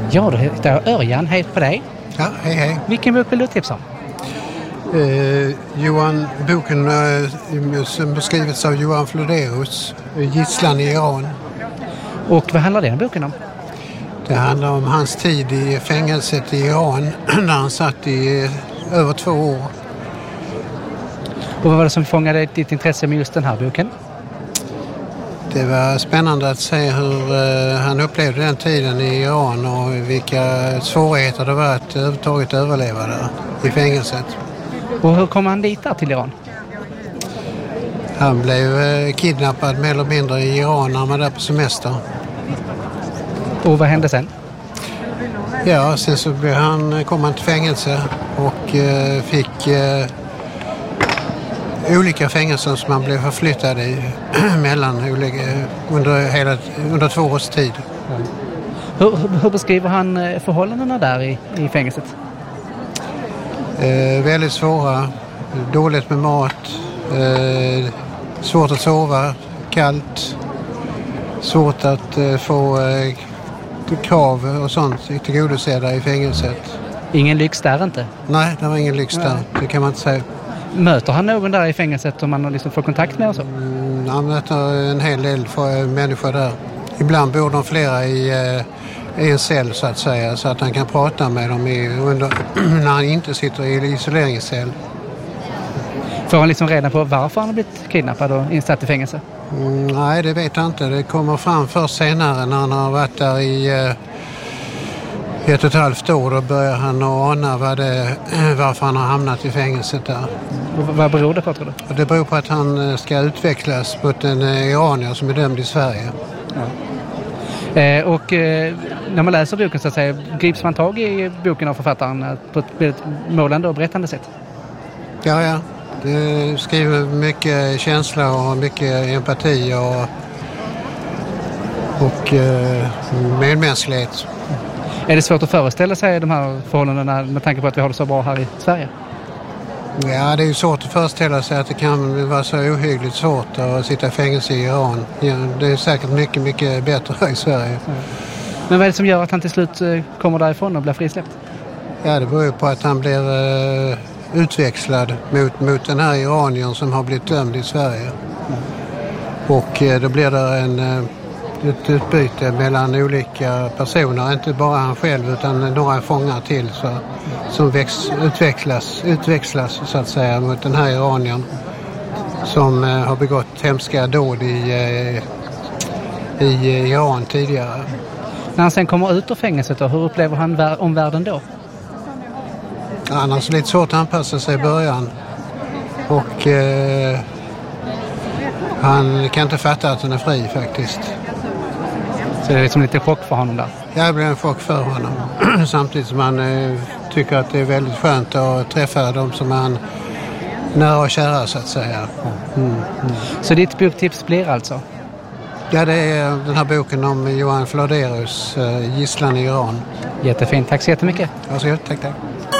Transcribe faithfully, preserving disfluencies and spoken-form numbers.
Ja, då heter jag Örjan. Hej på dig. Ja, hej hej. Vilken bok vill du tipsa om? Eh, Johan, boken eh, som beskrivits av Johan Flodérus, Gisslan i Iran. Och vad handlar den boken om? Det handlar om hans tid i fängelset i Iran där han satt i eh, över två år. Och vad var det som fångade ditt intresse med just den här boken? Det var spännande att se hur eh, han upplevde den tiden i Iran och vilka svårigheter det var att överhuvudtaget överleva där i fängelset. Och hur kom han dit där till Iran? Han blev eh, kidnappad mer eller mindre i Iran när han var där på semester. Och vad hände sen? Ja, sen så blev han, kom han till fängelse och eh, fick eh, olika fängelser som han blev förflyttad i mellan olika, under, hela, under två års tid. Mm. Hur, hur beskriver han förhållandena där i, i fängelset? Eh, väldigt svåra, dåligt med mat, eh, svårt att sova, kallt, svårt att eh, få eh, krav och sånt tillgodosedda i fängelset. Ingen lyx där inte? Nej, det var ingen lyx där, det kan man inte säga. Möter han någon där i fängelset om man liksom får kontakt med och så? Mm, han möter en hel del människor där. Ibland bor de flera i, eh, i en cell så att säga, så att han kan prata med dem i, under, när han inte sitter i isoleringscell. Får han liksom reda på varför han har blivit kidnappad och insatt i fängelse? Mm, nej, det vet jag inte. Det kommer fram först senare när han har varit där i eh, ett och ett halvt år. Då börjar han att ana vad det, varför han har hamnat i fängelset där. Och vad beror det på, tror du? Det beror på att han ska utvecklas mot en iranier som är dömd i Sverige. Ja. Eh, och eh, när man läser boken så att säga, grips man tag i boken av författaren på ett väldigt målande och berättande sätt? Ja, ja. Det skriver mycket känsla och mycket empati och, och eh, medmänsklighet. Är det svårt att föreställa sig de här förhållandena med tanke på att vi har det så bra här i Sverige? Ja, det är ju svårt att föreställa sig att det kan vara så ohyggligt svårt att sitta i fängelse i Iran. Ja, det är säkert mycket, mycket bättre här i Sverige. Ja. Men vad är det som gör att han till slut kommer därifrån och blir frisläppt? Ja, det beror ju på att han blir uh, utväxlad mot, mot den här iranien som har blivit dömd i Sverige. Mm. Och uh, då blir det en... Uh, ett utbyte mellan olika personer, inte bara han själv utan några fångar till så, som väx, utvecklas, utväxlas så att säga mot den här iranien som eh, har begått hemska dåd i, eh, i Iran tidigare. När han sen kommer ut ur fängelset då, hur upplever han vär- omvärlden då? Han har så lite svårt att anpassa sig i början och eh, han kan inte fatta att han är fri faktiskt. Så det är liksom lite chock för honom där? Ja, det blir en chock för honom. Samtidigt som man eh, tycker att det är väldigt skönt att träffa dem som man nära och kära så att säga. Mm. Mm. Så ditt boktips blir alltså? Ja, det är den här boken om Johan Flodérus, eh, Gisslan i Iran. Jättefint, tack så jättemycket. Varsågod, tack tack.